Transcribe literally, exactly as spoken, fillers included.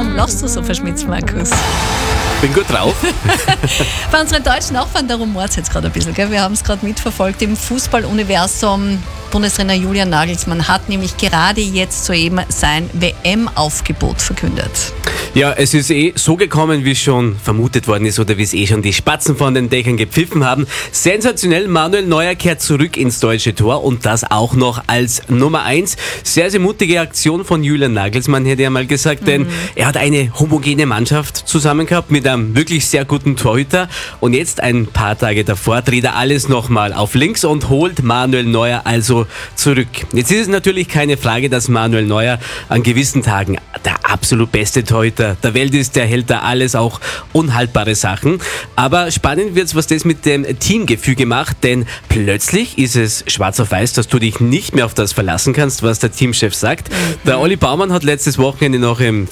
Warum lachst du so verschmitzt, Markus? Bin gut drauf. Bei unseren deutschen Nachbarn, darum mord es jetzt gerade ein bisschen, gell? Wir haben es gerade mitverfolgt im Fußballuniversum. Bundestrainer Julian Nagelsmann hat nämlich gerade jetzt soeben sein W M-Aufgebot verkündet. Ja, es ist eh so gekommen, wie es schon vermutet worden ist oder wie es eh schon die Spatzen von den Dächern gepfiffen haben. Sensationell, Manuel Neuer kehrt zurück ins deutsche Tor und das auch noch als Nummer eins. Sehr, sehr mutige Aktion von Julian Nagelsmann, hätte er mal gesagt, denn er hat eine homogene Mannschaft zusammen gehabt mit einem wirklich sehr guten Torhüter und jetzt ein paar Tage davor dreht er alles nochmal auf links und holt Manuel Neuer also zurück. Jetzt ist es natürlich keine Frage, dass Manuel Neuer an gewissen Tagen der absolut beste Torhüter der Welt ist, der hält da alles, auch unhaltbare Sachen. Aber spannend wird's, was das mit dem Teamgefüge macht, denn plötzlich ist es schwarz auf weiß, dass du dich nicht mehr auf das verlassen kannst, was der Teamchef sagt. Der Olli Baumann hat letztes Wochenende noch im